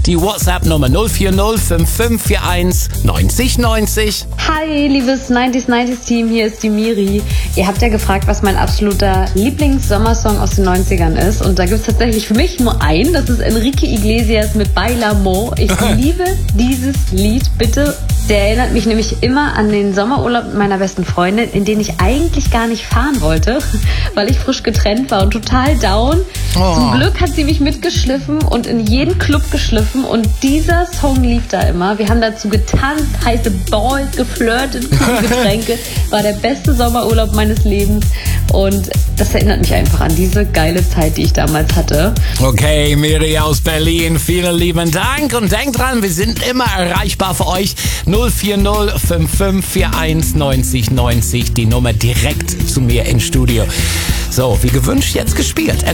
Die WhatsApp-Nummer 040 5541 90 90. Hi, liebes 90s-Team, hier ist die Miri. Ihr habt ja gefragt, was mein absoluter Lieblings-Sommersong aus den 90ern ist. Und da gibt es tatsächlich für mich nur einen. Das ist Enrique Iglesias mit Bailamo. Ich liebe dieses Lied. Bitte, der erinnert mich nämlich immer an den Sommerurlaub mit meiner besten Freundin, in den ich eigentlich gar nicht fahren wollte, weil ich frisch getrennt war und total down. Zum Glück hat sie mich mitgeschliffen und in jeden Club geschliffen. Und dieser Song lief da immer. Wir haben dazu getanzt, heiße Balls, geflirtet, coole Getränke. War der beste Sommerurlaub meines Lebens. Und das erinnert mich einfach an diese geile Zeit, die ich damals hatte. Okay, Miri aus Berlin, vielen lieben Dank. Und denkt dran, wir sind immer erreichbar für euch. 040 5541 90 90, die Nummer direkt zu mir ins Studio. So, wie gewünscht, jetzt gespielt.